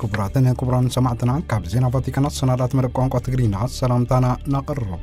كبراتنا كبران سمعتنا كابزينا فاتيكانا سنادات مرق قوانقوة تقرينا سلامتانا نقرب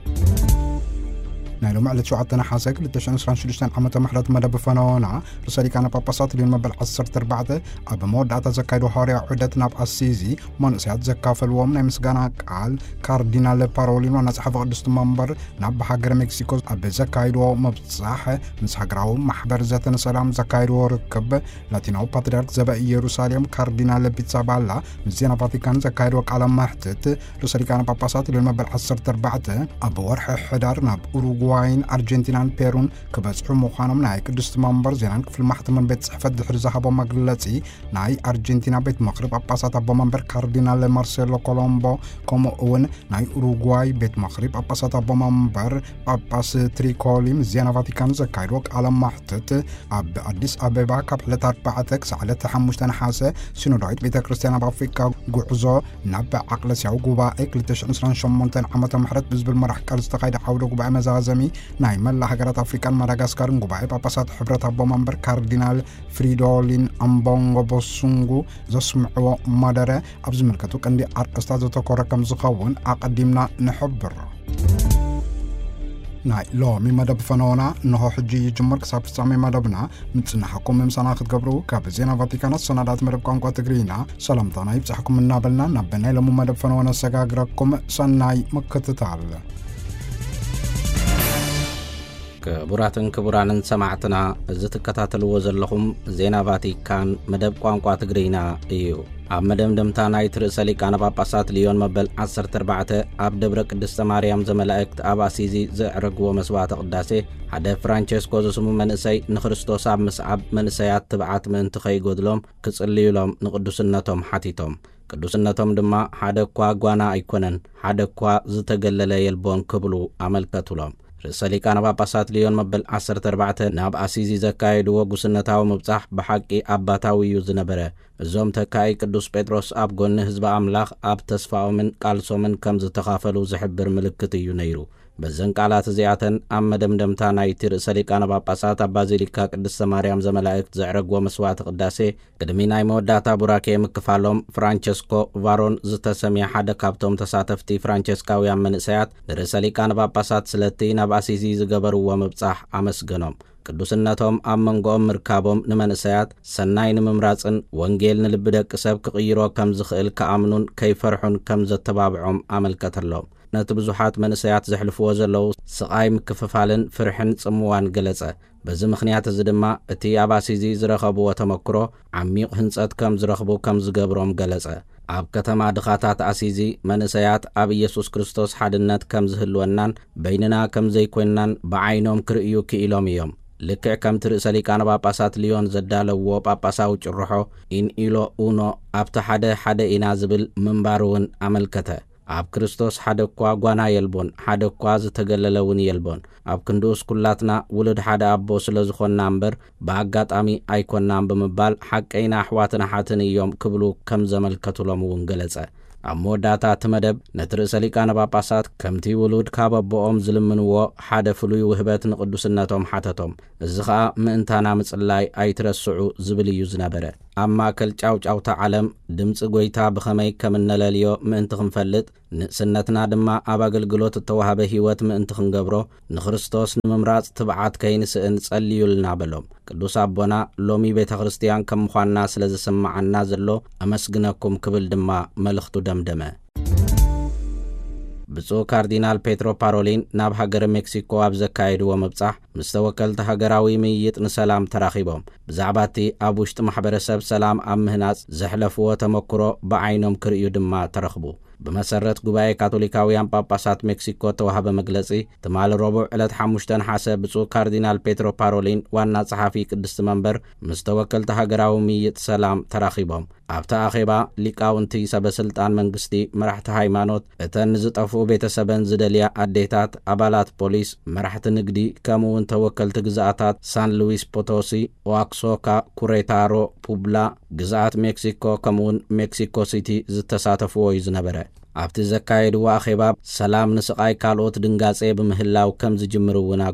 نايلو معلت شوعتنا حاسك لتشان سران شلشتان عمتا محلات مدى بفنوانا رسالي كان باباسات اللي مبال عصر تربعته أبا مود داتا زكايدو هاريا عدتنا بأسيزي من سياد زكا في الومنا مسقانا قال كاردينال بارولين وناس حفظ دست منبر ناب حقر مكسيكو أبا زكايدو مبتصاح مسحقراو محبر زاتنا سلام زكايدو ركب لاتينو باتريارك زبا يروساليم كاردينال بيتسابالا مزينا فاتيكان زكايدو قال محتت رسالي كان باباسات اللي مبال عصر تربعته أبا ورح حدار ناب أوروغواين أرجنتينان بيرون كبسحو مخانم ناي كدست منبر زينان في المحتمن بيت صحفة دحرزها بمقلتي ناي أرجنتينا بيت مغرب أباسات بمنبر كاردينال مارسيلو كولومبو كومو أون ناي أوروغواي بيت مغرب أباسات بمنبر أباس تريكوليم زيانا فاتيكان زكايروك على محتت أب أديس أبابا كابلت أربعتك سعلة تحمشتان حاسة سنورايت بيتا كريستيانا بافريكا قعزو نبع عقل سيعو قبائك لتشنسران شمونتان عمتا محرت بزبل مرحكال استقايد حولو قبائي مزازمي نايمال لحقرات أفريكان مدغاسكار نقبائي باباسات حبرت أبو منبر كاردينال فريدولين أمبونغو بوسونغو زسمعو مادرة أبز ملكتو كاندي أستاذ تكوركم زخوون أقدمنا نحبر ناي لو مي مدب فنونا نهو حجي يجمر كساب سامي مدبنا متسنا حكم ممسانا خد قبرو كابزينا فاتيكانا سنادات مرب قانقوة تقرينا سلامتانا يبسحكم من نابلنا نبنا لمو مدب فنونا سقاقركم سناي مكتتال كبراتن سمعتنا زتكتاتلو زلخم زينا فاتيكان مدب قانقوة تقرينا ايو ኣብ መደምደምታ ናይቲ ርእሰ ሊቃነ ጳጳሳት ሊዮን መበል 14 ኣብ ደብረ ቅድስተ ማርያም ዘመላእክት ኣብ ኣሲዚ ዘዕረግዎ መስዋዕተ ቅዳሴ ሓደ ፍራንቸስኮ ዝስሙ መንእሰይ ንክርስቶስ ኣብ ምስዓብ መንእሰያት ትብዓት ምእንቲ ከይጎድሎም ክጽልዩሎም ንቅዱስነቶም ሓቲቶም ቅዱስነቶም ድማ ሓደ እኳ ጓና ኣይኮነን ሓደ እኳ ዝተገለለ የልቦን ክብሉ ኣመልከቱሎም ርእሰ ሊቃነ ጳጳሳት ሊዮን መበል 14 ናብ ኣሲዚ ዘካየድዎ ጉስነታዊ ምብጻሕ ብሓቂ ኣባታዊ እዩ ዝነበረ እዞም ተካይ ቅዱስ ጴጥሮስ ኣብ ጎኒ ህዝቢ ኣምላኽ ኣብ ተስፋኦምን ቃልሶምን ከም ዝተኻፈሉ ዝሕብር ምልክት እዩ ነይሩ በዘን ቃላት እዚኣተን ኣብ መደምደምታ ናይቲ ርእሰ ሊቃነ ጳጳሳት ኣብ ባዚሊካ ቅድስተ ማርያም ዘመላእክት ዘዕረግዎ መስዋዕቲ ቅዳሴ ቅድሚ ናይ መወዳእታ ቡራኬ ምክፋሎም ፍራንቸስኮ ቫሮን ዝተሰምየ ሓደ ካብቶም ተሳተፍቲ ፍራንቸስካውያን መንእሰያት ንርእሰ ሊቃነ ጳጳሳት ስለቲ ናብ ኣሲዚ ዝገበርዎ ምብጻሕ ኣመስገኖም ቅዱስነቶም ኣብ መንጎኦም ምርካቦም ንመንእሰያት ሰናይ ንምምራጽን ወንጌል ንልቢ ደቂ ሰብ ክቕይሮ ከም ዝኽእል ከኣምኑን ከይፈርሑን ከም ዘተባብዖም ኣመልከተሎም ነቲ ብዙሓት መንእሰያት ዘሕልፍዎ ዘለዉ ስቓይ ምክፍፋልን ፍርሕን ጽምዋን ገለጸ በዚ ምኽንያት እዚ ድማ እቲ ኣብ ኣሲዚ ዝረኸብዎ ተመክሮ ዓሚቕ ህንጸት ከም ዝረኽቡ ከም ዝገብሮም ገለጸ ኣብ ከተማ ድኻታት ኣሲዚ መንእሰያት ኣብ ኢየሱስ ክርስቶስ ሓድነት ከም ዝህልወናን በይንና ከም ዘይኮንናን ብዓይኖም ክርእዩ ክኢሎም እዮም ልክዕ ከምቲ ርእሰ ሊቃነ ጳጳሳት ሊዮን ዘዳለዎ ጳጳሳዊ ጭርሖ ኢንኢሎ ኡኖ ኣብቲ ሓደ ኢና ዝብል ምንባር እውን ኣመልከተ ኣብ ክርስቶስ ሓደ እኳ ጓና የልቦን ሓደ እኳ ዝተገለለውን የልቦን ኣብ ክንዱስ ኩላትና ውሉድ ሓደ ኣቦ ስለ ዝኾንና እምበር ብኣጋጣሚ ኣይኮንናን ብምባል ሓቀይና ኣሕዋትና ሓትን እዮም ክብሉ ከም ዘመልከቱሎም እውን ገለጸ ኣብ መወዳእታ እቲ መደብ ነቲ ርእሰ ሊቃነ ጳጳሳት ከምቲ ውሉድ ካብ ኣቦኦም ዝልምንዎ ሓደ ፍሉይ ውህበት ንቅዱስነቶም ሓተቶም እዚ ኸኣ ምእንታና ምጽላይ ኣይትረስዑ ዝብል እዩ ዝነበረ ኣብ ማእከል ጫውጫውታ ዓለም ድምፂ ጎይታ ብኸመይ ከም እነለልዮ ምእንቲ ክንፈልጥ ንእስነትና ድማ ኣብ ኣገልግሎት እተዋሃበ ህይወት ምእንቲ ክንገብሮ ንክርስቶስ ንምምራጽ ትብዓት ከይንስእን ጸልዩልና በሎም ቅዱስ ኣቦና ሎሚ ቤተ ክርስቲያን ከም ምዃንና ስለ ዝስማዓና ዘሎ ኣመስግነኩም ክብል ድማ መልእኽቱ ደምደመ ብፁዕ ካርዲናል ፔትሮ ፓሮሊን ናብ ሃገረ ሜክሲኮ ኣብ ዘካየድዎ ምብጻሕ ምስ ተወከልቲ ሃገራዊ ምይይጥ ንሰላም ተራኺቦም ብዛዕባ እቲ ኣብ ውሽጢ ማሕበረሰብ ሰላም ኣብ ምህናጽ ዘሕለፍዎ ተመክሮ ብዓይኖም ክርእዩ ድማ ተረኽቡ بمسرت قبائي كاثوليكاويان باباسات مكسيكو توهب مجلسي تمال ربع علت حمشتن حسب بسو كاردينال بيترو بارولين وانا صحافي قدست منبر مستوكل تهجراو مية سلام تراخيبهم أبتا أخيبا ليكاونتي سبسلطان منغستي مرحت هايمانوت اتن زطفو بيتسبن زدليا أديتات أبالات بوليس مرحت نقدي كمون توكل تجزاتات سان لويس بوتوسي واكسوكا كوريتارو بوبلا جزات مكسيكو كمون مكسيكو سيتي زتساتفو يزنبره ኣብቲ ዘካየድዎ ኣኼባ ሰላም ንስቃይ ካልኦት ድንጋጼ ብምህላው ከም ዝጅምሩ እውን ኣግልሑ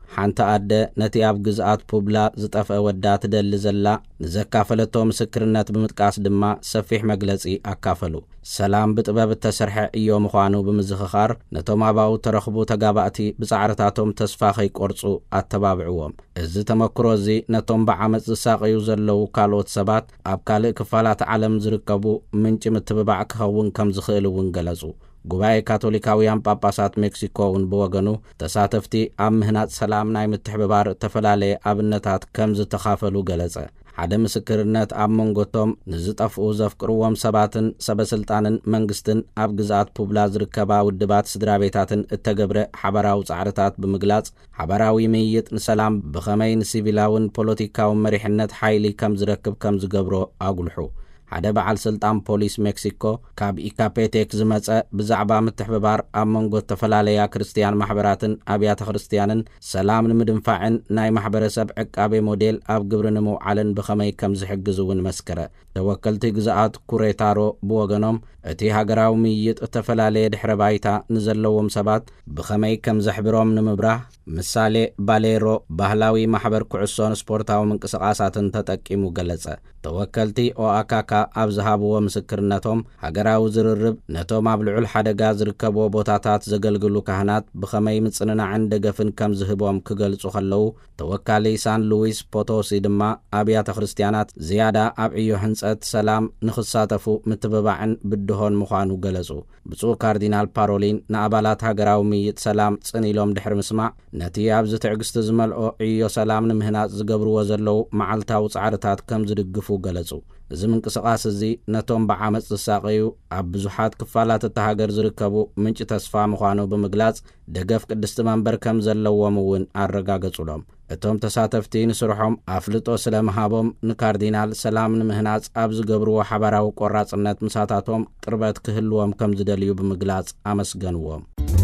ሓንታ ኣደ ነቲ ኣብ ግዝኣት ፑብላ ዝጠፍአ ወዳ ትደሊ ዘላ ንዘካፈለቶ ምስክርነት ብምጥቃስ ድማ ሰፊሕ መግለጺ ኣካፈሉ። ሰላም ብጥበብ እተሰርሐ እዮ ምዃኑ ብምዝኽኻር ነቶም ኣባኡ ተረኽቡ ተጋባእቲ ብጻዕርታቶም ተስፋ ኸይቈርጹ ኣተባብዕዎም። እዚ ተመክሮ እዚ ነቶም ብዓመፅ ዝሳቀዩ ዘለዉ ካልኦት ሰባት ኣብ ካልእ ክፋላት ዓለም ዝርከቡ ምንጭ ምትብባዕ ክኸውን ከም ዝኽእል እውን ገለጹ። ጉባኤ ካቶሊካውያን ጳጳሳት ሜክሲኮ እውን ብወገኑ ተሳተፍቲ ኣብ ምህናፅ ሰላም ናይ ምትሕብባር ተፈላለየ ኣብነታት ከም ዝተኻፈሉ ገለጸ። ሓደ ምስክርነት ኣብ መንጎቶም ንዝጠፍኡ ዘፍቅርዎም ሰባትን ሰበስልጣንን መንግስትን ኣብ ግዝኣት ፑብላ ዝርከባ ውድባት ስድራ ቤታትን እተገብረ ሓበራዊ ጻዕርታት ብምግላጽ ሓበራዊ ምይይጥ ንሰላም ብኸመይ ንሲቪላውን ፖለቲካውን መሪሕነት ሓይሊ ከም ዝረክብ ከም ዝገብሮ ኣጉልሑ። ሓደ በዓል ስልጣን ፖሊስ ሜክሲኮ ካብ ኢካፔቴክ ዝመጸ ብዛዕባ ምትሕብባር ኣብ መንጎ ተፈላለያ ክርስቲያን ማሕበራትን ኣብያተ ክርስቲያንን ሰላም ንምድንፋዕን ናይ ማሕበረሰብ ዕቃቤ ሞዴል ኣብ ግብሪ ንምውዓልን ብኸመይ ከም ዝሕግዝ እውን መስከረ። ተወከልቲ ግዝኣት ኩሬታሮ ብወገኖም እቲ ሃገራዊ ምይይጥ ተፈላለየ ድሕረ ባይታ ንዘለዎም ሰባት ብኸመይ ከም ዘሕብሮም ንምብራህ ምሳሌ ባሌሮ ባህላዊ ማሕበር ኩዕሶን ስፖርታዊ ምንቅስቓሳትን ተጠቂሙ ገለጸ። ተወከልቲ ኦኣካካ ኣብ ዝሃብዎ ምስክርነቶም ሃገራዊ ዝርርብ ነቶም ኣብ ልዑል ሓደጋ ዝርከቦ ቦታታት ዘገልግሉ ካህናት ብኸመይ ምጽንናዕን ደገፍን ከም ዝህቦም ክገልጹ ከለዉ ተወካሊ ሳን ሉዊስ ፖቶሲ ድማ ኣብያተ ክርስቲያናት ዝያዳ ኣብ ዕዮ ህንጸት ሰላም ንኽሳተፉ ምትብባዕን ብድሆን ምዃኑ ገለጹ። ብፁዕ ካርዲናል ፓሮሊን ንኣባላት ሃገራዊ ምይይጥ ሰላም ጽኒኢሎም ድሕሪ ምስማዕ ነቲ ኣብዚ ትዕግስቲ ዝመልኦ ዕዮ ሰላም ንምህናፅ ዝገብርዎ ዘለዉ መዓልታዊ ጻዕርታት ከም ዝድግፉ ገለጹ። እዚ ምንቅስቓስ እዚ ነቶም ብዓመፅ ዝሳቀዩ ኣብ ብዙሓት ክፋላት እታ ሃገር ዝርከቡ ምንጭ ተስፋ ምዃኑ ብምግላጽ ደገፍ ቅድስቲ መንበር ከም ዘለዎም እውን ኣረጋገጹሎም። እቶም ተሳተፍቲ ንስርሖም ኣፍልጦ ስለ መሃቦም ንካርዲናል ሰላም ንምህናፅ ኣብ ዝገብርዎ ሓበራዊ ቆራጽነት ምሳታቶም ቅርበት ክህልዎም ከም ዝደልዩ ብምግላጽ ኣመስገንዎም።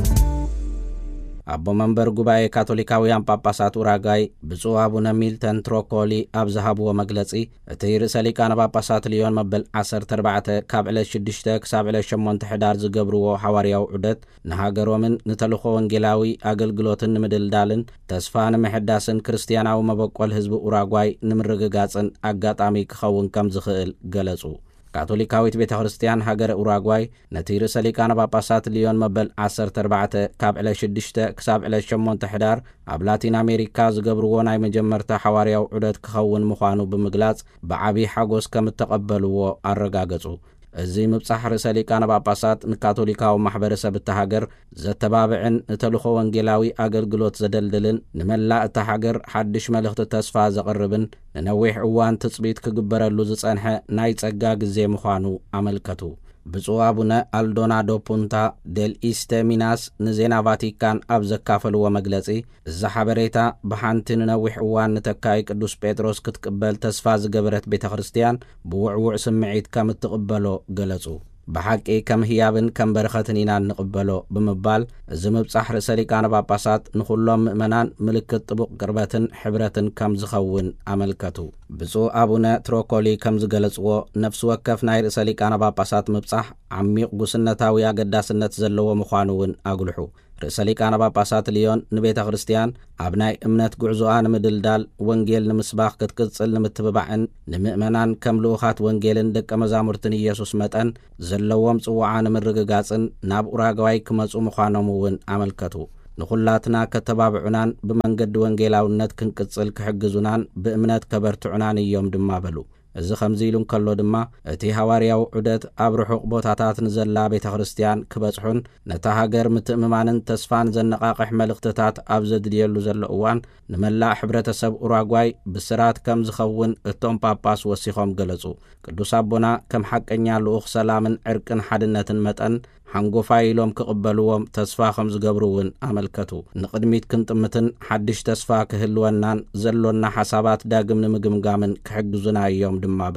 ኣቦ መንበር ጉባኤ ካቶሊካውያን ጳጳሳት ኡራጋይ ብፁዕ ኣቡነ ሚልተን ትሮኮሊ ኣብ ዝሃብዎ መግለጺ እቲ ርእሰ ሊቃነ ጳጳሳት ሊዮን መበል 14 ካብ ዕለት 6 ክሳብ ዕለት 8 ሕዳር ዝገብርዎ ሓዋርያዊ ዑደት ንሃገሮምን ንተልእኾ ወንጌላዊ ኣገልግሎትን ንምድልዳልን ተስፋ ንምሕዳስን ክርስቲያናዊ መበቆል ህዝቢ ኡራጓይ ንምርግጋጽን ኣጋጣሚ ክኸውን ከም ዝኽእል ገለጹ። ካቶሊካዊት ቤተ ክርስቲያን ሃገር ኡራጓይ ነቲ ርእሰ ሊቃነ ጳጳሳት ሊዮን መበል 14 ካብ ዕለት 6 ክሳብ ዕለት 8 ሕዳር ኣብ ላቲን ኣሜሪካ ዝገብርዎ ናይ መጀመርታ ሓዋርያዊ ዑደት ክኸውን ምዃኑ ብምግላጽ ብዓብዪ ሓጎስ ከም እተቐበልዎ ኣረጋገጹ። እዚ ምብጻሕ ርእሰ ሊቃነ ጳጳሳት ንካቶሊካዊ ማሕበረሰብ እታ ሃገር ዘተባብዕን ንተልእኾ ወንጌላዊ ኣገልግሎት ዘደልድልን ንመላእ እታ ሃገር ሓድሽ መልእኽቲ ተስፋ ዘቕርብን ንነዊሕ እዋን ትጽቢት ክግበረሉ ዝጸንሐ ናይ ጸጋ ግዜ ምዃኑ ኣመልከቱ። ብፁዕ ኣቡነ ኣልዶናዶ ፑንታ ዴል ኢስተ ሚናስ ንዜና ቫቲካን ኣብ ዘካፈልዎ መግለጺ እዛ ሓበሬታ ብሓንቲ ንነዊሕ እዋን ንተካይ ቅዱስ ጴጥሮስ ክትቅበል ተስፋ ዝገበረት ቤተ ክርስቲያን ብውዕውዕ ስምዒት ከም እትቕበሎ ገለጹ። ብሓቂ ከም ህያብን ከም በረኸትን ኢና ንቕበሎ ብምባል እዚ ምብጻሕ ርእሰ ሊቃነ ጳጳሳት ንኹሎም ምእመናን ምልክት ጥቡቕ ቅርበትን ሕብረትን ከም ዝኸውን ኣመልከቱ። ብፁዕ ኣቡነ ትሮኮሊ ከም ዝገለጽዎ ነፍሲ ወከፍ ናይ ርእሰ ሊቃነ ጳጳሳት ምብጻሕ ዓሚቕ ጉስነታዊ ኣገዳስነት ዘለዎ ምዃኑ እውን ኣጉልሑ። ርእሰ ሊቃነ ጳጳሳት ሊዮን ንቤተ ክርስቲያን ኣብ ናይ እምነት ጉዕዞኣ ንምድልዳል ወንጌል ንምስባኽ ክትቅጽል ንምትብባዕን ንምእመናን ከም ልኡኻት ወንጌልን ደቀ መዛሙርትን ኢየሱስ መጠን ዘለዎም ጽዋዓ ንምርግጋጽን ናብ ኡራጓይ ክመጹ ምዃኖም እውን ኣመልከቱ። ንኹላትና ከተባብዑናን ብመንገዲ ወንጌላውነት ክንቅጽል ክሕግዙናን ብእምነት ከበርትዑናን እዮም ድማ በሉ። እዚ ከምዚ ኢሉ እንከሎ ድማ እቲ ሃዋርያዊ ዑደት ኣብ ርሑቕ ቦታታት ንዘላ ቤተ ክርስቲያን ክበጽሑን ነታ ሃገር ምትእምማንን ተስፋን ዘነቓቕሕ መልእኽትታት ኣብ ዘድልየሉ ዘሎ እዋን ንመላእ ሕብረተሰብ ኡራጓይ ብስራት ከም ዝኸውን እቶም ጳጳስ ወሲኾም ገለጹ። ቅዱስ ኣቦና ከም ሓቀኛ ልኡኽ ሰላምን ዕርቅን ሓድነትን መጠን ሓንጎፋ ኢሎም ክቕበልዎም ተስፋ ከም ዝገብሩ እውን ኣመልከቱ። ንቕድሚት ክንጥምትን ሓድሽ ተስፋ ክህልወናን ዘሎና ሓሳባት ዳግም ንምግምጋምን ክሕግዙና እዮም ድማ በሉ።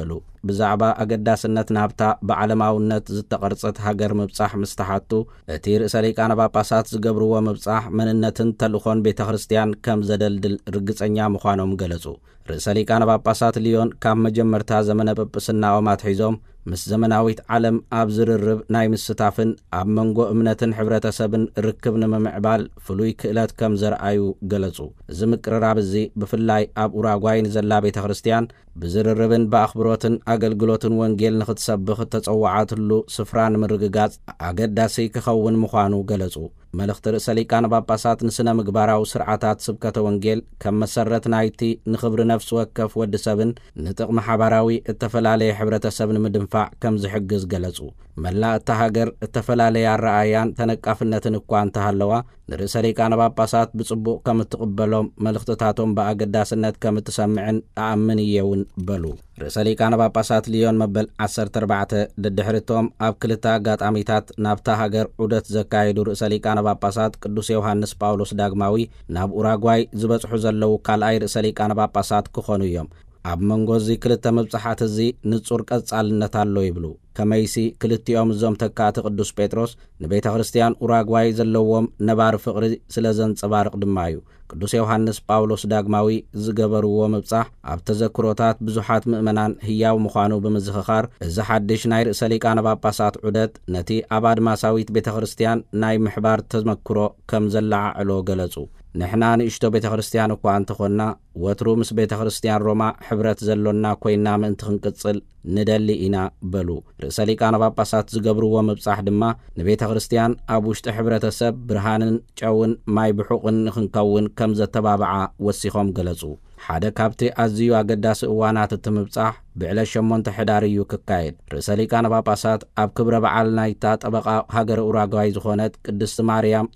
ብዛዕባ ኣገዳስነት ናብታ ብዓለማውነት ዝተቐርጸት ሃገር ምብጻሕ ምስተሓቱ እቲ ርእሰ ሊቃነ ጳጳሳት ዝገብርዎ ምብጻሕ መንነትን ተልእኾን ቤተ ክርስቲያን ከም ዘደልድል ርግጸኛ ምዃኖም ገለጹ። ርእሰ ሊቃነ ጳጳሳት ሊዮን ካብ መጀመርታ ዘመነ ጵጵስናኦም ኣትሒዞም ምስ ዘመናዊት ዓለም ኣብ ዝርርብ ናይ ምስታፍን ኣብ መንጎ እምነትን ሕብረተሰብን ርክብ ንምምዕባል ፍሉይ ክእለት ከም ዘርአዩ ገለጹ። እዚ ምቅርራብ እዚ ብፍላይ ኣብ ኡራጓይ ንዘላ ቤተ ክርስቲያን ብዝርርብን ብኣኽብሮትን ኣገልግሎትን ወንጌል ንኽትሰብኽ ተጸዋዓትሉ ስፍራ ንምርግጋጽ ኣገዳሲ ክኸውን ምዃኑ ገለጹ። መልእኽቲ ርእሰ ሊቃነ ጳጳሳት ንስነ ምግባራዊ ስርዓታት ስብከተ ወንጌል ከም መሰረት ናይቲ ንኽብሪ ነፍሲ ወከፍ ወዲ ሰብን ንጥቕሚ ሓባራዊ እተፈላለየ ሕብረተሰብ ንምድንፋዕ ከም ዝሕግዝ ገለጹ። መላእ እታ ሃገር እተፈላለየ ኣረኣያን ተነቃፍነትን እኳ እንተሃለዋ ንርእሰ ሊቃነ ጳጳሳት ብጽቡቕ ከም እትቕበሎም መልእኽትታቶም ብኣገዳስነት ከም እትሰምዕን ኣኣምን እየ እውን በሉ። ርእሰ ሊቃነ ጳጳሳት ሊዮን መበል 14 ደድሕሪቶም ኣብ ክልተ ኣጋጣሚታት ናብታ ሃገር ዑደት ዘካየዱ ርእሰ ሊቃነ ጳጳሳት ቅዱስ ዮሐንስ ጳውሎስ ዳግማዊ ናብ ኡራጓይ ዝበጽሑ ዘለዉ ካልኣይ ርእሰ ሊቃነ ጳጳሳት ክኾኑ እዮም። ኣብ መንጎ እዚ ክልተ ምብጻሓት እዚ ንጹር ቀጻልነት ኣሎ ይብሉ። ከመይሲ ክልቲኦም እዞም ተካእቲ ቅዱስ ጴጥሮስ ንቤተ ክርስቲያን ኡራጓይ ዘለዎም ነባሪ ፍቕሪ ስለ ዘንጸባርቕ ድማ እዩ። ቅዱስ ዮሐንስ ጳውሎስ ዳግማዊ ዝገበርዎ ምብጻሕ ኣብ ተዘክሮታት ብዙሓት ምእመናን ህያው ምዃኑ ብምዝኽኻር እዚ ሓድሽ ናይ ርእሰ ሊቃነ ጳጳሳት ዑደት ነቲ ኣብ ኣድማሳዊት ቤተ ክርስቲያን ናይ ምሕባር ተመክሮ ከም ዘለዓዕሎ ገለጹ። ንሕና ንእሽቶ ቤተ ክርስቲያን እኳ እንተኾንና ወትሩ ምስ ቤተ ክርስቲያን ሮማ ሕብረት ዘሎና ኮይና ምእንቲ ክንቅጽል ንደሊ ኢና በሉ። ርእሰ ሊቃነ ጳጳሳት ዝገብርዎ ምብጻሕ ድማ ንቤተ ክርስቲያን ኣብ ውሽጢ ሕብረተሰብ ብርሃንን ጨውን ማይ ብሑቕን ንኽንከውን ከም ዘተባብዓ ወሲኾም ገለጹ። ሓደ ካብቲ ኣዝዩ ኣገዳሲ እዋናት እቲ ምብጻሕ ብዕለት 8 ሕዳር እዩ ክካየድ። ርእሰ ሊቃነ ጳጳሳት ኣብ ክብረ በዓል ናይታ ጠበቓ ሃገረ ኡራጓይ ዝኾነት ቅድስቲ ማርያም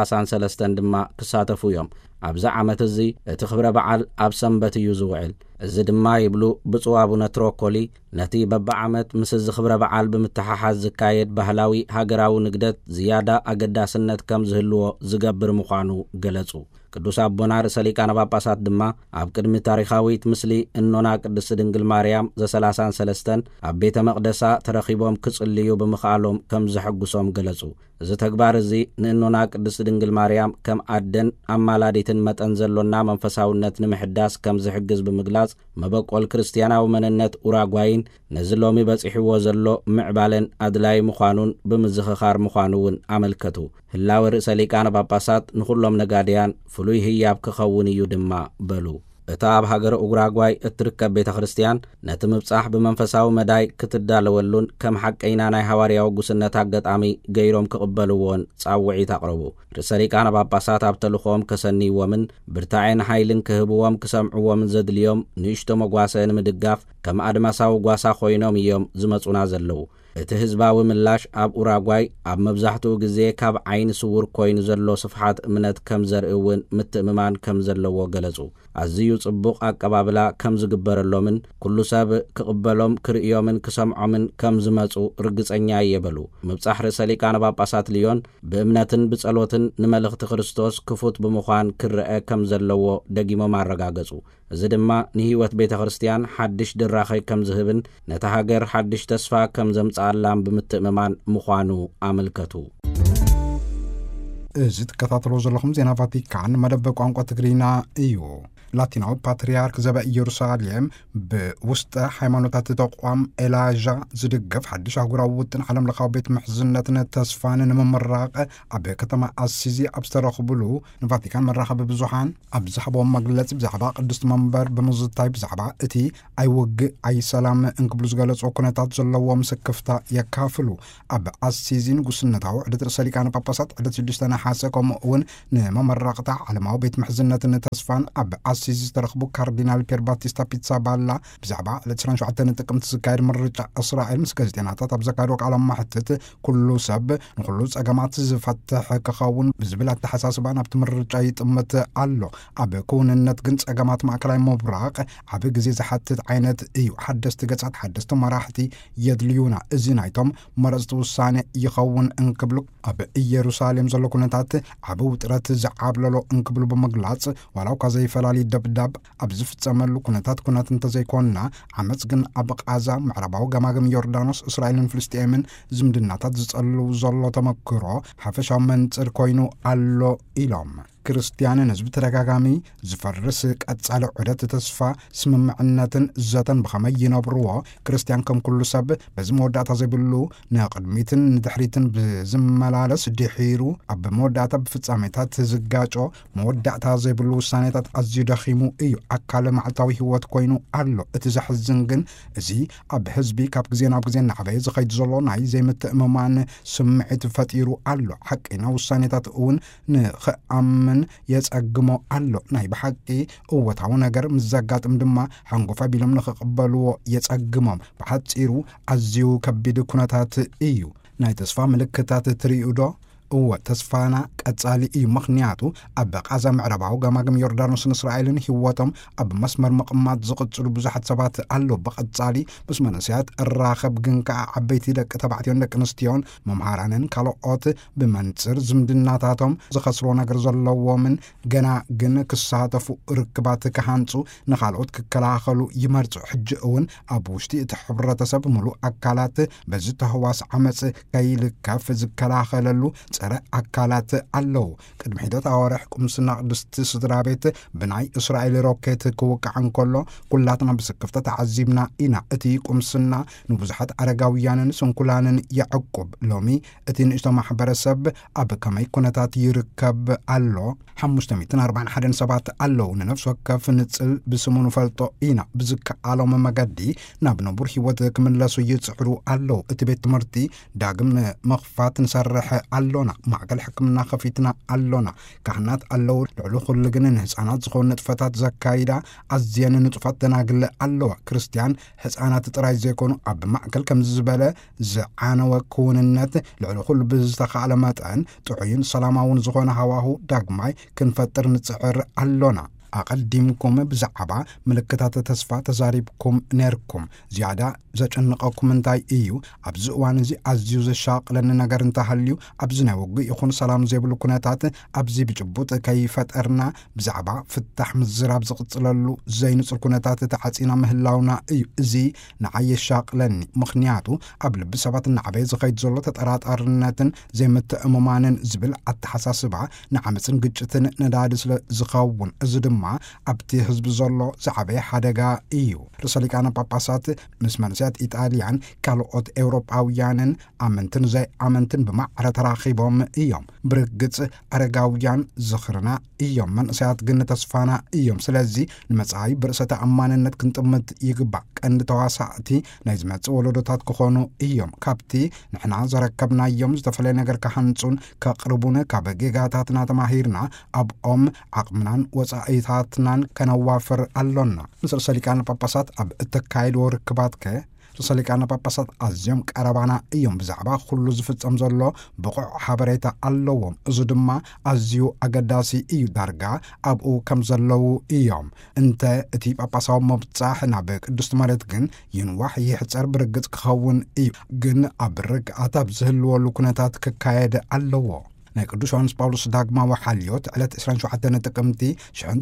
ዘ33 ድማ ክሳተፉ እዮም። ኣብዛ ዓመት እዚ እቲ ክብረ በዓል ኣብ ሰንበት እዩ ዝውዕል። እዚ ድማ ይብሉ ብፁዕ ኣቡነ ትሮኮሊ ነቲ በብዓመት ምስ እዚ ክብረ በዓል ብምትሓሓዝ ዝካየድ ባህላዊ ሃገራዊ ንግደት ዝያዳ ኣገዳስነት ከም ዝህልዎ ዝገብር ምዃኑ ገለጹ። ቅዱስ ኣቦና ርእሰ ሊቃነ ጳጳሳት ድማ ኣብ ቅድሚ ታሪኻዊት ምስሊ እኖና ቅድስቲ ድንግል ማርያም ዘ33 ኣብ ቤተ መቕደሳ ተረኺቦም ክጽልዩ ብምኽኣሎም ከም ዘሐጉሶም ገለጹ። እዚ ተግባር እዚ ንእኖና ቅድስቲ ድንግል ማርያም ከም ኣደን ኣማላዲትን መጠን ዘሎና መንፈሳውነት ንምሕዳስ ከም ዝሕግዝ ብምግላጽ መበቆል ክርስቲያናዊ መንነት ኡራጓይን ነዚ ሎሚ በፂሕዎ ዘሎ ምዕባለን ኣድላይ ምዃኑን ብምዝኽኻር ምዃኑ እውን ኣመልከቱ። ህላዊ ርእሰ ሊቃነ ጳጳሳት ንኹሎም ነጋድያን ፍሉይ ህያብ ክኸውን እዩ ድማ በሉ። እታ ኣብ ሃገረ ኡራጓይ እትርከብ ቤተ ክርስቲያን ነቲ ምብጻሕ ብመንፈሳዊ መዳይ ክትዳለወሉን ከም ሓቀይና ናይ ሃዋርያዊ ጉስነት ኣጋጣሚ ገይሮም ክቕበልዎን ጻውዒት ኣቕረቡ። ርእሰ ሊቃነ ጳጳሳት ኣብ ተልእኾም ከሰኒይዎምን ብርታዕን ሓይልን ክህብዎም ክሰምዕዎምን ዘድልዮም ንእሽቶ መጓሰ ንምድጋፍ ከም ኣድማሳዊ ጓሳ ኮይኖም እዮም ዝመጹና ዘለዉ። እቲ ህዝባዊ ምላሽ ኣብ ኡራጓይ ኣብ መብዛሕትኡ ግዜ ካብ ዓይኒ ስውር ኮይኑ ዘሎ ስፍሓት እምነት ከም ዘርእውን ምትእምማን ከም ዘለዎ ገለጹ። ኣዝዩ ጽቡቕ ኣቀባብላ ከም ዝግበረሎምን ኩሉ ሰብ ክቕበሎም ክርእዮምን ክሰምዖምን ከም ዝመጹ ርግጸኛ የበሉ። ምብጻሕ ርእሰ ሊቃነ ጳጳሳት ሊዮን ብእምነትን ብጸሎትን ንመልእኽቲ ክርስቶስ ክፉት ብምዃን ክርአ ከም ዘለዎ ደጊሞም ኣረጋገጹ። እዚ ድማ ንህይወት ቤተ ክርስቲያን ሓድሽ ድራኸይ ከም ዝህብን ነታ ሃገር ሓድሽ ተስፋ ከም ዘምጽኣላም ብምትእምማን ምዃኑ ኣመልከቱ። እዚ ትከታተሎ ዘለኹም ዜና ቫቲካን መደብ ቋንቋ ትግሪና እዩ። ላቲናዊ ፓትርያርክ ዘበ ኢየሩሳሌም ብውስጠ ሃይማኖታት ተቋም ኤላዣ ዝድገፍ ሓድሽ ኣህጉራዊ ውጥን ዓለም ለኻዊ ቤት ምሕዝነትን ተስፋን ንምምራቕ ኣብ ከተማ ኣሲዚ ኣብ ዝተረኽብሉ ንቫቲካን መራኸቢ ብዙሓን ኣብ ዝሃቦም መግለፂ ብዛዕባ ቅዱስ መንበር ብምዝታይ ብዛዕባ እቲ ኣይውግእ ኣይሰላም እንክብሉ ዝገለጹ ኩነታት ዘለዎ ምስክፍታ የካፍሉ። ኣብ ኣሲዚ ንጉስነታዊ ዕለት ርእሰ ሊቃነ ጳጳሳት ዕለት 6 ነሓሰ ከምኡ እውን ንመመራቕታ ዓለማዊ ቤት ምሕዝነትን ተስፋን ኣብ ኣሲዚ ዝተረኽቡ ካርዲናል ፒየር ባቲስታ ፒትሳባላ ብዛዕባ ዕለት 27 ጥቅምቲ ዝካየድ ምርጫ እስራኤል ምስ ጋዜጠኛታት ኣብ ዘካየዶ ቃለ መሕትት ኩሉ ሰብ ንኩሉ ጸገማት ዝፈትሕ ክኸውን ብዝብል ኣተሓሳስባ ናብቲ ምርጫ ይጥምት ኣሎ። ኣብ ክውንነት ግን ጸገማት ማእከላይ ምብራቕ ዓብ ግዜ ዝሓትት ዓይነት እዩ። ሓደስቲ ገጻት ሓደስቲ መራሕቲ የድልዩና። እዚ ናይቶም መረፅቲ ውሳኔ ይኸውን እንክብሉ ኣብ ኢየሩሳሌም ዘሎ ኩነታት ዓብ ውጥረት ዝዓብለሎ እንክብሉ ብምግላጽ ዋላው ካዘይፈላለዩ دبدب أبزف تسملو كنات انتزيكونا عمز جن أبقازا معرباو جماجم يوردانوس إسرائيل فلسطين زمدناتات زتقلو زلو تمكرو حفشا من تركوينو ألو إلوم ክርስቲያንን ህዝቢ ተደጋጋሚ ዝፈርስ ቀጻለ ዑደት ተስፋ ስምምዕነትን ዘተን በኸመይ ይነብርዎ ክርስቲያን ከም ኩሉ ሰብ በዚ መወዳእታ ዘይብሉ ንቅድሚትን ንድሕሪትን ብዝመላለስ ድሒሩ ኣብ መወዳእታ ብፍጻሜታት ዝጋጮ መወዳእታ ዘይብሉ ውሳኔታት ኣዝዩ ደኺሙ እዩ ኣካል መዓልታዊ ህይወት ኮይኑ ኣሎ እቲ ዘሕዝን ግን እዚ ኣብ ህዝቢ ካብ ግዜ ናብ ግዜ እናዕበየ ዝኸይድ ዘሎ ናይ ዘይምትእምማን ስምዒት ፈጢሩ ኣሎ ሓቂና ውሳኔታት እውን ንኽኣምን የጸግሞ ኣሎ ናይ በሐቂ እወታው ነገር ምዘጋጥም ድማ ሓንጎፋ ቢሎም ንኽቕበልዎ የጸግሞም በሐፂሩ ኣዝዩ ከቢድ ኩነታት እዩ ናይ ተስፋ ምልክታት ትሪኡዶ هو تسفانا قصالي اي مخنياتو اب قازا معرباو غماغم يوردانوسن اسرائيلن هيوتم اب مسمر مقمات زقصلو بزحت سبات الله بقصالي بس منسيات الراخب غنكا عبيتي دك تبعتيون دك نستيون ممهارانن كالوت بمنصر زمدناتاتهم زخسرو نغر زلو من غنا غن كساتفو ركبات كهانصو نخالوت ككلاخلو يمرصو حج اون ابوشتي تحبرتسب ملو اكالات بزت هواس عمص كايل كاف زكلاخللو صره اكالات الله قدم حدت اورح قمصنا قدست سدرابيت بناي اسرائيل روكيت كوقعن كله كلاتنا بسكفته تعذبنا انا اتي قمصنا نبزحت ارغاويانن سنكلانن يعقوب لومي اتي اجتماع حبرسب اب كما يكونتات يركب الله 541 الله نفس وكف نصل بسمون فلطو انا بزك عالم مغدي نابنبر هيوت كملاسو يصعرو الله اتي بيت مرتي داغم مخفات نسرح اللونا معقل حكمنا خفيتنا اللونا كهنات اللو لعلو خلقنا حسانات زخون نطفتات زكايدا عزيان نطفات دناقل اللو كريستيان حسانات تراي زيكونو اب معقل كم زبالة زعانا وكوننات لعلو خل بزتخا علامات ان تعين سلاماون زخون هواهو داقماي كنفتر نتسعر اللونا أقدمكم بزعبا ملكتات تسفى تزاريبكم نيركم زيادة زجنقكم انتاي ايو أبزقوان زي أزيو زي شاق لن نغر انتحليو أبزنا وقو يخون سلام زيبلو كناتات أبزي بجبوت كيفت أرنا بزعبا فتح مزراب زقصللو زي نصر كناتات تحسينا مهلاونا ايو زي نعي الشاق لني مخنياتو قبل بسبات النعبي زخيد زولو تتقرات أرناتن زي متأممانن زبل التحساسبع نعمسن قجتن ندادس لزخاون ازدم ما أبتي حزب زلو زعبي حدقا إيو رساليكانا باباسات مسمانسيات إيطاليان كالوات أوروباويانن أمنتن زي أمنتن بمعرة راخيبهم إيوم برقص أرقاويان زخرنا إيوم من سيات قنة تصفانا إيوم سلازي المسعي برسة أماننت كنتمت يقبع كأن تواسعتي نايزمات ولودوتات كخونو إيوم كابتي نحنا زركبنا إيوم زدفلي نگر كحنصون كقربونا كابقيقاتاتنا تماهيرنا أب عقمنان وصائيت تاتنان كنوافر اللونا مصر سليكان باباسات أب التكايد وركباتك رساليكان باباسات أزيوم كاربانا إيوم بزعبا خلو زفت أمزالو بقع حبريتا اللوهم إزدما أزيو أقداسي إيو دارقا أبقو كمزالو إيوم انت اتي باباساو مبتساح نابك دستمارت جن ينواح يحتسار برقت كخون إيو جن أبرق أتاب زهلو لكنتات كايد اللوه ናይ ቅዱስ ዮሐንስ ጳውሎስ ዳግማዊ ሓልዮት ዕለት 27 ጥቅምቲ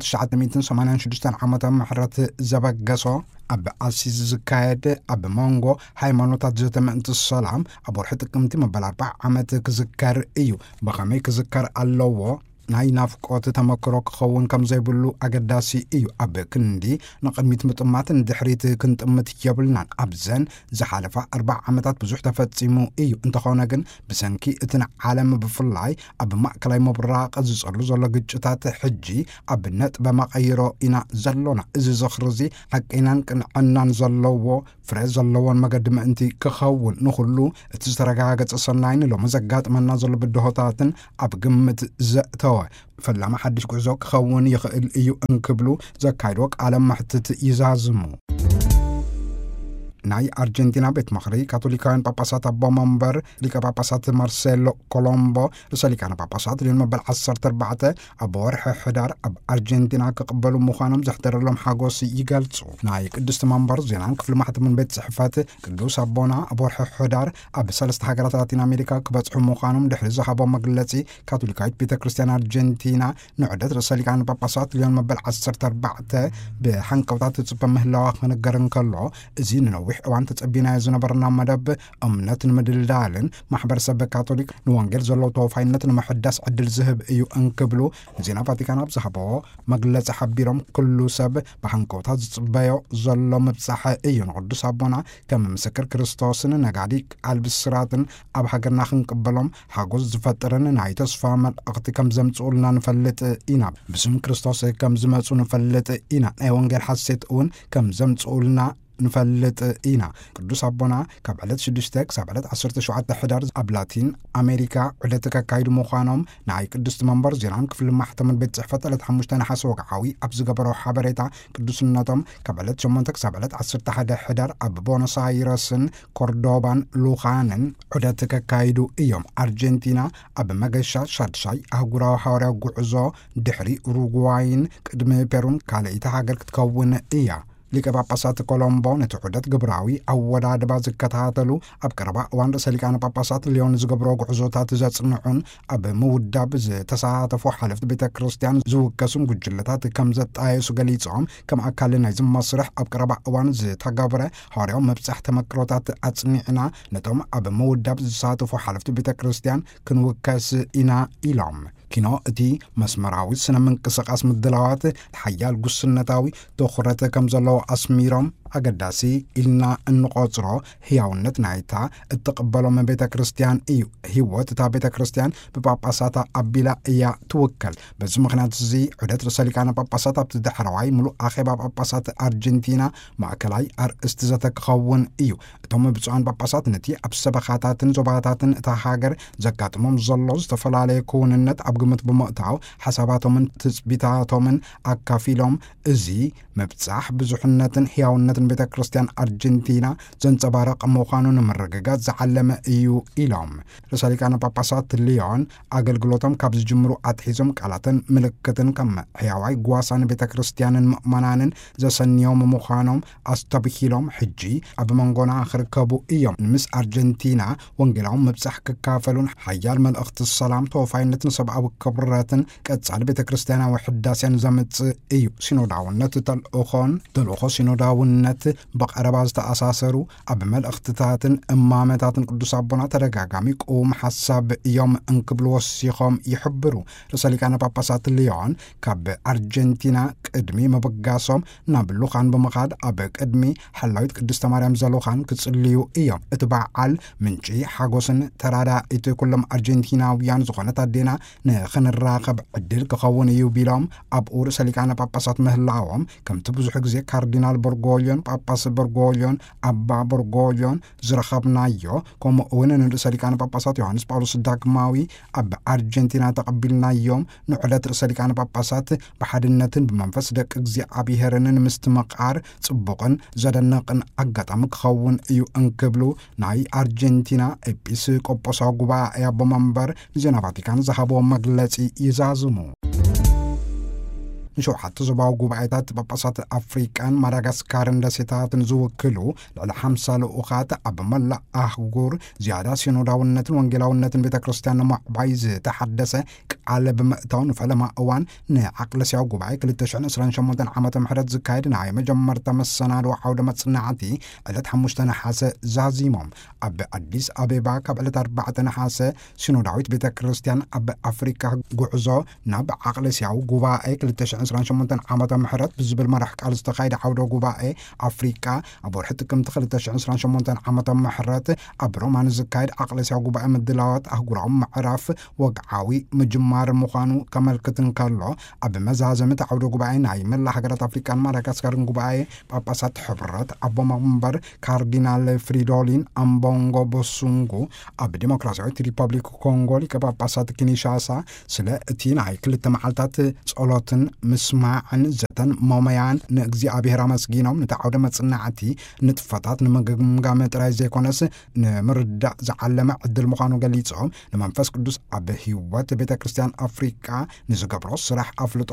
1986 ዓመተ ምህረት ዘበገሶ ኣብ ኣሲዝ ዝካየድ ኣብ መንጎ ሃይማኖታት ዘተመንት ሰላም ኣብ ወርሒ ጥቅምቲ መበል 40 ዓመት ክዝከር እዩ ብኸመይ ክዝከር ኣለዎ ናይ ናፍቆት ተመክሮ ክኸውን ከም ዘይብሉ ኣገዳሲ እዩ ኣብ ክንዲ ንቅድሚት ምጥማት ንድሕሪት ክንጥምት የብልናን ኣብዘን ዝሓለፈ 40 ዓመታት ብዙሕ ተፈጺሙ እዩ እንተኾነ ግን ብሰንኪ እቲ ዓለም ብፍላይ ኣብ ማእከላይ ምብራቕ ዝጸሉ ዘሎ ግጭታት ሕጂ ኣብ ነጥብ መቐይሮ ኢና ዘሎና እዚ ዝኽርዚ ሓቂናን ቅንዕናን ዘለዎ ፍረ ዘለዎን መገዲ ምእንቲ ክኸውን ንኹሉ እቲ ዝተረጋገጸ ሰናይን ሎሚ ዘጋጥመና ዘሎ ብድሆታትን ኣብ ግምት ዘእተወ فلما حدش كوزوك خون يخيل إيو انكبلو زكايدوك على محتت يزازمو ናይ ኣርጀንቲና ቤት ምኽሪ ካቶሊካውያን ጳጳሳት ኣቦ መንበር ሊቀ ጳጳሳት ማርሴሎ ኮሎምቦ ርእሰ ሊቃነ ጳጳሳት ልዮን መበል 14 ኣብ ወርሒ ሕዳር ኣብ ኣርጀንቲና ክቕበሉ ምዃኖም ዘሕደረሎም ሓጎስ ይገልጹ። ናይ ቅድስቲ መንበር ዜናን ክፍሊ ማሕተምን ቤት ጽሕፈት ቅዱስ ኣቦና ኣብ ወርሒ ሕዳር ኣብ 3 ሃገራት ላቲን ኣሜሪካ ክበጽሑ ምዃኖም ድሕሪ ዝሃቦም መግለጺ ካቶሊካዊት ቤተ ክርስቲያን ኣርጀንቲና ንዑደት ርእሰ ሊቃነ ጳጳሳት ልዮን መበል 14 ብሓንቀውታት ትጽበ ምህላዋ ክነገር እንከሎ እዚ ንነዊሕ እዋን ተጸቢናዮ ዝነበርና መደብ እምነት ንምድልዳልን ማሕበረሰብ ካቶሊክ ንወንጌል ዘለዎ ተወፋይነት ንምሕዳስ ዕድል ዝህብ እዩ እንክብሉ ዜና ቫቲካን ኣብ ዝሃቦ መግለጺ ሓቢሮም ኩሉ ሰብ ብሓንቀውታት ዝጽበዮ ዘሎ ምብጻሕ እዩ ንቅዱስ ኣቦና ከም ምስክር ክርስቶስን ነጋዲ ቃል ብስራትን ኣብ ሃገርና ክንቅበሎም ሓጎስ ዝፈጥርን ናይ ተስፋ መልእኽቲ ከም ዘምጽኡልና ንፈልጥ ኢና። ብስም ክርስቶስ ከም ዝመጹ ንፈልጥ ኢና። ናይ ወንጌል ሓሴት እውን ከም ዘምጽኡልና ንፈልጥ ኢና። ቅዱስ ኣቦና ካብ ዕለት 6 ክሳብ ዕለት 17 ሕዳር ኣብ ላቲን ኣሜሪካ ዕለት ከካይዱ ምዃኖም ናይ ቅድስቲ መንበር ዜናን ክፍሊ ማሕተምን ቤት ጽሕፈት ዕለት 5 ነሓስ ወግዓዊ ኣብ ዝገበሮ ሓበሬታ ቅዱስነቶም ካብ ዕለት 8 ክሳብ ዕለት 11 ሕዳር ኣብ ቦኖስ ኣይረስን ኮርዶባን ሉኻንን ዕለት ከካይዱ እዮም። ኣርጀንቲና ኣብ መገሻ ሻድሻይ ኣህጉራዊ ሓዋርያዊ ጉዕዞ ድሕሪ ኡሩጓይን ቅድሚ ፔሩን ካልእቲ ሃገር ክትከውን እያ። ሊቀ ጳጳሳት ኮሎምቦ ነቲ ዑደት ግብራዊ ኣወዳድባ ዝከታተሉ ኣብ ቀረባ እዋን ርእሰ ሊቃነ ጳጳሳት ልዮን ዝገብሮ ጉዕዞታት ዘጽንዑን ኣብ ምውዳብ ዝተሳተፉ ሓለፍቲ ቤተ ክርስቲያን ዝውከሱን ጉጅለታት ከም ዘጣየሱ ገሊጾም ከም ኣካል ናይ ዝመስርሕ ኣብ ቀረባ እዋን ዝተገብረ ሓዋርያዊ መብጻሕ ተመክሮታት ኣጽኒዕና ነቶም ኣብ ምውዳብ ዝሳተፉ ሓለፍቲ ቤተ ክርስቲያን ክንውከስ ኢና ኢሎም። ኪኖ እቲ መስመራዊ ስነ ምንቅስቓስ ምድላዋት ሓያል ጉስነታዊ ትኹረት ከም ዘለዎ ኣስሚሮም ኣገዳሲ ኢልና እንቆጽሮ ህያውነት ናይታ እትቕበሎም ቤተ ክርስቲያን እዩ። ህይወት እታ ቤተ ክርስቲያን ብጳጳሳት ኣቢላ እያ ትውከል። በዚ ምኽንያት እዚ ዑደት ርእሰ ሊቃነ ጳጳሳት ኣብቲ ዳሕረዋይ ሙሉእ ኣኼባ ጳጳሳት ኣርጀንቲና ማእከላይ ኣርእስቲ ዘተ ክኸውን እዩ። እቶም ብፁዓን ጳጳሳት ነቲ ኣብ ሰበኻታትን ዞባታትን እታ ሃገር ዘጋጥሞም ዘሎ ዝተፈላለየ ክውንነት ኣብ ግምት ብምእታው ሓሳባቶምን ትጽቢታቶምን ኣካፊሎም እዚ መብጻሕ ብዙሕነትን ህያውነትን ቤተ ክርስቲያን ኣርጀንቲና ዘንጸባረቐ ምዃኑ ንምርግጋጽ ዝዓለመ እዩ ኢሎም። ርእሰ ሊቃነ ጳጳሳት ልዮን ኣገልግሎቶም ካብ ዝጅምሩ ኣትሒዞም ቃላትን ምልክትን ከም ሕያዋይ ጓሳን ቤተ ክርስቲያንን ምእመናንን ዘሰንዮም ምዃኖም ኣስተብሂሎም ሕጂ ኣብ መንጎና ክርከቡ እዮም። ምስ ኣርጀንቲና ወንጌላዊ ምብጻሕ ክካፈሉን ሓያል መልእኽቲ ሰላም ተወፋይነትን ሰብኣዊ ክብረትን ቀጻሊ ቤተ ክርስቲያናዊ ሕዳስያን ዘምጽእ እዩ። ሲኖዳውነት ተልእኾ ሲኖዳውነት በቀረባ ዝተኣሳሰሩ ኣብ መልእኽትታትን እማመታትን ቅዱስ ኣቦና ተደጋጋሚ ቁም ሓሳብ እዮም እንክብል ወሲኾም ይሕብሩ። ርእሰ ሊቃነ ጳጳሳት ልዮን ካብ ኣርጀንቲና ቅድሚ መበጋሶም ናብ ሉኻን ብምኻድ ኣብ ቅድሚ ሓላዊት ቅድስተ ማርያም ዘሉኻን ክጽልዩ እዮም። እቲ በዓል ምንጪ ሓጎስን ተራዳኢቲ ኩሎም ኣርጀንቲናውያን ዝኾነት ኣዴና ንኽንራኸብ ዕድል ክኸውን እዩ ቢሎም ኣብኡ ርእሰ ሊቃነ ጳጳሳት ምህላዎም ከምቲ ብዙሕ ግዜ ካርዲናል በርጎልዮን ጳጳስ በርጎልዮን ኣባ በርጎልዮን ዝረኸብናዮ ከምኡ እውን ንርእሰ ሊቃነ ጳጳሳት ዮሃንስ ጳውሎስ ዳግማዊ ኣብ ኣርጀንቲና ተቐቢልናዮም ንዑደት ርእሰ ሊቃነ ጳጳሳት ብሓድነትን ብመንፈስ ደቂ እግዚኣብሔርን ምስቲ መቓር ጽቡቕን ዘደንቕን ኣጋጣሚ ክኸውን እዩ እንክብሉ ናይ ኣርጀንቲና ኤጲስቆጶሳዊ ጉባኤ ኣቦ መንበር ዜና ቫቲካን ዝሃቦዎ መግለጺ ይዛዝሙ። ንሸውዓተ ዞባዊ ጉባኤታት ጳጳሳት ኣፍሪቃን ማዳጋስካርን ደሴታትን ዝውክሉ ልዕሊ 50 ልኡኻት ኣብ መላእ ኣህጉር ዝያዳ ሲኖዳውነትን ወንጌላውነትን ቤተ ክርስቲያን ንምዕባይ ዝተሓደሰ ቃል ብምእታው ንፈለማ እዋን ንዓቅለስያዊ ጉባኤ 2028 ዓመተ ምሕረት ዝካየድ ናይ መጀመርታ መሰናዶ ዓውደ መጽናዕቲ ዕለት 5 ነሓሰ ዛዚሞም። ኣብ ኣዲስ ኣበባ ካብ ዕለት 4 ነሓሰ ሲኖዳዊት ቤተ ክርስቲያን ኣብ ኣፍሪካ ጉዕዞ ናብ ዓቅለስያዊ ጉባኤ 2028 ዓመተ ምሕረት ብዝብል መራሕ ቃል ዝተኻየደ ዓውደ ጉባኤ ኣፍሪካ ኣብ ወርሒ ጥቅምቲ 2028 ዓመተ ምሕረት ኣብ ሮማን ዝካየድ ዓቅለስያዊ ጉባኤ ምድላዋት ኣህጉራዊ ምዕራፍ ወግዓዊ ምጅማ ምስትማር ምዃኑ ከመልክትን ከሎ ኣብ መዛዘምት ዓውደ ጉባኤ ናይ መላ ሃገራት ኣፍሪካን ማዳጋስካርን ጉባኤ ጳጳሳት ሕብረት ኣቦ መንበር ካርዲናል ፍሪዶሊን ኣምቦንጎ ቦሱንጉ ኣብ ዲሞክራሲያዊት ሪፐብሊክ ኮንጎ ሊቀ ጳጳሳት ኪንሻሳ ስለ እቲ ናይ ክልተ መዓልታት ጸሎትን ምስማዕን ዘተን ሞመያን ንእግዚአብሔር ኣመስጊኖም ነቲ ዓውደ መጽናዕቲ ንጥፈታት ንምግምጋም ጥራይ ዘይኮነስ ንምርዳእ ዝዓለመ ዕድል ምዃኑ ገሊጾም ንመንፈስ ቅዱስ ኣብ ህይወት ቤተ ክርስቲያን ኣፍሪካ ንዝገብሮ ስራሕ ኣፍልጦ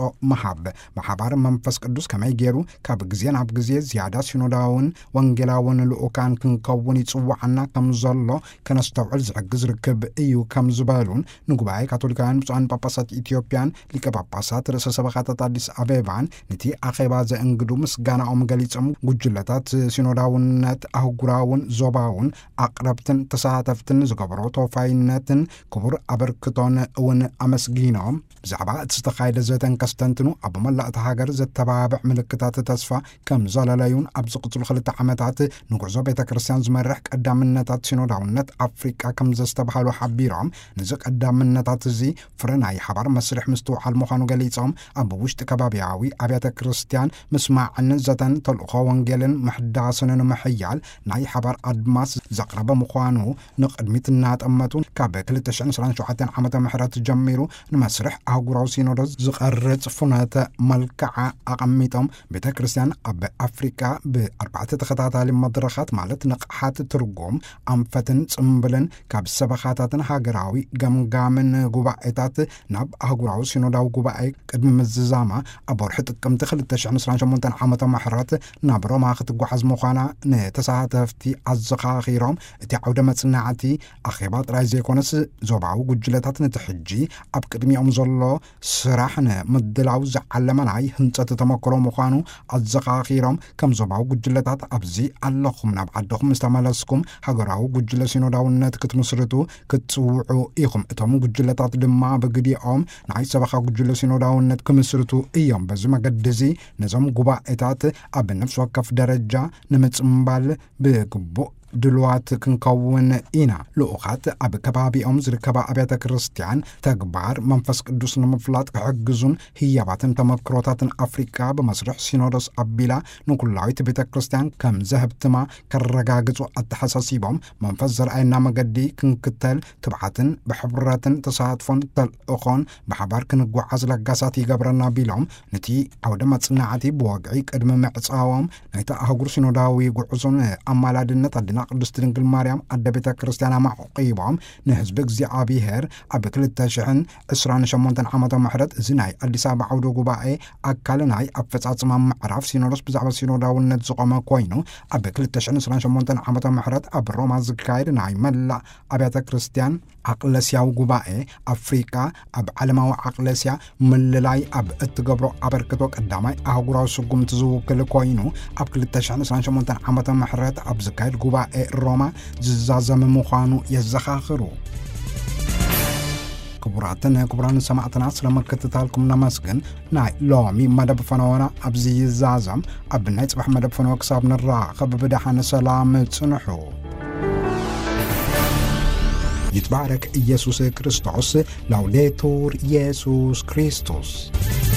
ማሕበር መንፈስ ቅዱስ ከመይ ገይሩ ካብ ግዜ ናብ ግዜ ዝያዳ ሲኖዳውን ወንጌላውን ልኡካን ክንከውን ይጽዋዕና ከም ዘሎ ከነስተውዕል ዝሕግዝ ርክብ እዩ ከም ዝበሉን ንጉባኤ ካቶሊካውያን ብፁዓን ጳጳሳት ኢትዮጵያን ሊቀ ጳጳሳት ርእሰ ሰበኻታት አዲስ አበባን ነቲ ኣኼባ ዘእንግዱ ምስጋናኦም ገሊጾም ጉጅለታት ሲኖዳውነት ኣህጉራውን ዞባውን ኣቅረብትን ተሳተፍትን ዝገብሮ ተወፋይነትን ክቡር ኣበርክቶን እውን ኣመስጊኖም ብዛዕባ እቲ ዝተኻየደ ዘተን ከስተንትኑ ኣብ መላእቲ ሃገር ዘተባብዕ ምልክታት ተስፋ ከም ዘለለዩን ኣብ ዝቕፅሉ 2 ዓመታት ንጉዕዞ ቤተ ክርስቲያን ዝመርሕ ቀዳምነታት ሲኖዳውነት ኣፍሪቃ ከም ዘስተባሃሉ ሓቢሮም ነዚ ቀዳምነታት እዚ ፍረ ናይ ሓባር መስርሕ ምስትውዓል ምዃኑ ገሊጾም ኣብ ውሽጢ ከባቢያዊ ኣብያተ ክርስቲያን ምስማዕን ዘተን ተልእኾ ወንጌልን ምሕዳስን ንምሕያል ናይ ሓባር ኣድማስ ዘቕረበ ምዃኑ ንቕድሚት እናጠመቱ ካብ 2027 ዓመተ ምህረት ጀሚሩ ንመስርሕ ኣህጉራዊ ሲኖዶስ ዝቐርጽ ፍኖተ መልክዓ ኣቐሚጦም ቤተ ክርስቲያን ኣብ ኣፍሪካ ብ4 ተኸታታሊ መድረኻት ማለት ንቕሓት ትርጉም ኣንፈትን ጽምብልን ካብ ሰበኻታትን ሃገራዊ ገምጋምን ጉባኤታት ናብ ኣህጉራዊ ሲኖዳዊ ጉባኤ ቅድሚ ምዝዛማ ኣብ ወርሒ ጥቅምቲ 2028 ዓመተ ምህረት ናብ ሮማ ክትጓዓዝ ምዃና ንተሳተፍቲ ኣዘኻኺሮም እቲ ዓውደ መጽናዕቲ ኣኼባ ጥራይ ዘይኮነስ ዞባዊ ጉጅለታት ነቲ ሕጂ ኣብ ቅድሚኦም ዘሎ ስራሕ ንምድላው ዝዓለመ ናይ ህንፀት ተመክሮ ምዃኑ ኣዘኻኺሮም ከም ዞባዊ ጉጅለታት ኣብዚ ኣለኹም ናብ ዓድኹም ዝተመለስኩም ሃገራዊ ጉጅለ ሲኖዳውነት ክትምስርቱ ክትጽውዑ ኢኹም እቶም ጉጅለታት ድማ ብግዲኦም ናይ ሰበኻ ጉጅለ ሲኖዳውነት ክምስርቱ እዮም በዚ መገዲ እዚ ነዞም ጉባኤታት ኣብ ነፍሲ ወከፍ ደረጃ ንምጽምባል ብግቡእ ድልዋት ክንከውን ኢና ልኡኻት ኣብ ከባቢኦም ዝርከባ ኣብያተ ክርስቲያን ተግባር መንፈስ ቅዱስ ንምፍላጥ ክሕግዙን ህያባትን ተመክሮታትን ኣፍሪካ ብመስርሕ ሲኖዶስ ኣቢላ ንኩላዊት ቤተ ክርስቲያን ከም ዘህብትማ ከረጋግጹ ኣተሓሳሲቦም መንፈስ ዘርአየና መገዲ ክንክተል ትብዓትን ብሕብረትን ተሳትፎን ተልእኾን ብሓባር ክንጓዓዝ ለጋሳት ይገብረና ቢሎም ነቲ ዓውደ መጽናዕቲ ብወግዒ ቅድሚ ምዕጻዎም ናይቲ ኣህጉር ሲኖዳዊ ጉዕዞን ኣማላድነት ኣድና ቅድስት ድንግል ማርያም ኣደ ቤተ ክርስቲያን ማዕቂቦም ንህዝቢ እግዚአብሔር ኣብ 2028 ዓመተ ምህረት እዚ ናይ አዲስ አበባ ዓውደ ጉባኤ ኣካል ናይ ኣፈጻጽማ ምዕራፍ ሲኖዶስ ብዛዕባ ሲኖዳውነት ዝቆመ ኮይኑ ኣብ 2028 ዓመተ ምህረት ኣብ ሮማ ዝካየድ ናይ መላእ ኣብያተ ክርስቲያን ኣቅለስያዊ ጉባኤ ኣፍሪካ ኣብ ዓለማዊ ኣቅለስያ ምልላይ ኣብ እትገብሮ ኣበርክቶ ቀዳማይ ኣህጉራዊ ስጉምቲ ዝውክል ኮይኑ ኣብ 2028 ዓመተ ምህረት ኣብ ዝካየድ ጉባኤ ሮማ ዝዛዘም ምዃኑ የዘኻኽሩ። ክቡራን ሰማዕትና ስለመከታተልኩም ነመስግን ናይ ሎሚ መደብ ፈነወና ኣብዚ ይዛዘም ኣብ ናይ ጽባሕ መደብ ፈነወ ክሳብ ንራኸብ ብድሓን ሰላም ጽንሑ። ይትባረክ ኢየሱስ ክርስቶስ ላውዴቱር ኢየሱስ ክርስቶስ